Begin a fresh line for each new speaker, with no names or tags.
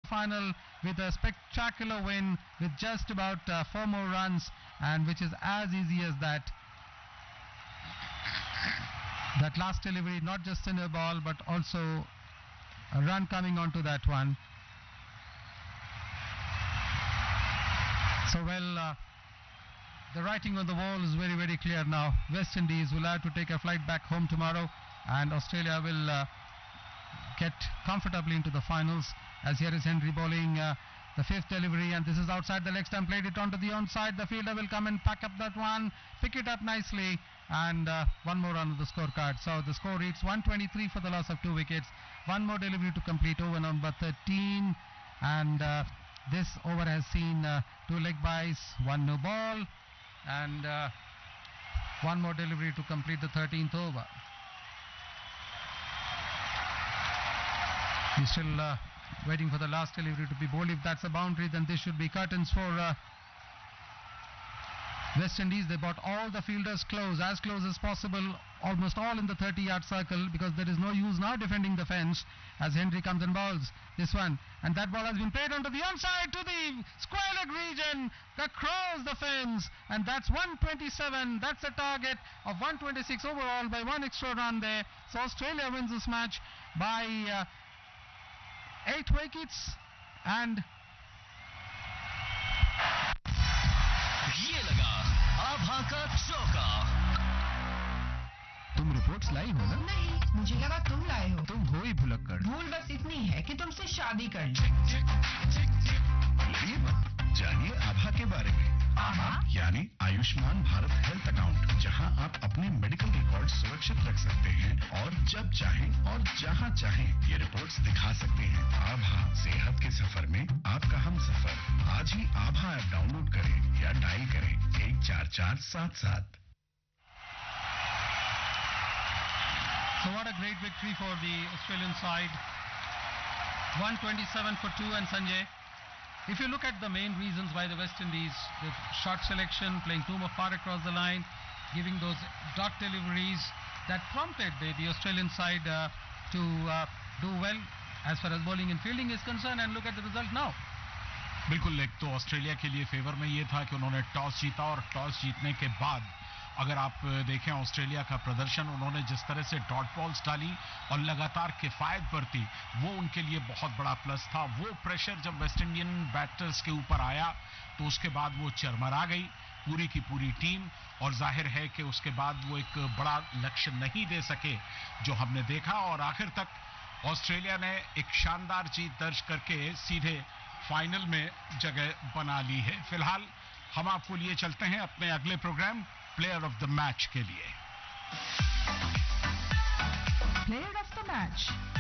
final with a spectacular win with just about 4 more runs, and which is as easy as that. That last delivery, not just in a ball but also a run coming onto that one. So the writing on the wall is very, very clear now. West Indies will have to take a flight back home tomorrow, and Australia will get comfortably into the finals. As here is Henry bowling the fifth delivery, and this is outside the leg stump, played it onto the onside. The fielder will come and pack up that one, pick it up nicely, and one more run on the scorecard. So the score reads 123 for the loss of 2 wickets. One more delivery to complete over number 13, and this over has seen 2 leg byes, 1 no ball, and one more delivery to complete the 13th over. He's still waiting for the last delivery to be bowled. If that's a boundary, then this should be curtains for West Indies. They brought all the fielders as close as possible, almost all in the 30-yard circle, because there is no use now defending the fence as Henry comes and bowls this one. And that ball has been played onto the onside to the square leg region, across the fence, and that's 127. That's a target of 126 overall by 1 extra run there. So Australia wins this match by 8 wickets, and
ये लगा आभा का चौका।
तुम reports लाई हो ना?
नहीं, मुझे लगा तुम लाए हो।
तुम हो ही भुलक्कड़।
भूल बस इतनी है कि तुमसे शादी कर ली।
लड़िए मत, जानिए आभा के बारे में।
आभा
यानी आयुष्मान भारत हेल्थ अकाउंट, जहां आप अपने मेडिकल रिकॉर्ड सुरक्षित रख सकते हैं और जब चाहें और जहां चाहें ये रिपोर्ट्स दिखा सकते हैं। आभा, सेहत के सफर में आपका हम सफर। आज ही आभा ऐप डाउनलोड करें या डायल करें 14477।
So what a great victory for the Australian side. 127 for 2, and Sanjay, if you look at the main reasons why the West Indies, the short selection, playing too far across the line, giving those dot deliveries, that prompted the Australian side to do well as far as bowling and fielding is concerned, and look at the result now.
बिल्कुल, एक तो Australia के लिए favour में ये था कि उन्होंने टॉस जीता, और टॉस जीतने के बाद अगर आप देखें ऑस्ट्रेलिया का प्रदर्शन, उन्होंने जिस तरह से डॉट बॉल्स डाली और लगातार किफायत बरती, वो उनके लिए बहुत बड़ा प्लस था। वो प्रेशर जब वेस्ट इंडियन बैटर्स के ऊपर आया तो उसके बाद वो चरमरा गई पूरी की पूरी टीम, और जाहिर है कि उसके बाद वो एक बड़ा लक्ष्य नहीं दे सके जो हमने देखा, और आखिर तक ऑस्ट्रेलिया ने एक शानदार जीत दर्ज करके सीधे फाइनल में जगह बना ली है। फिलहाल हम आपको लिए चलते हैं अपने अगले programme player of the match के लिए।
Player of the match.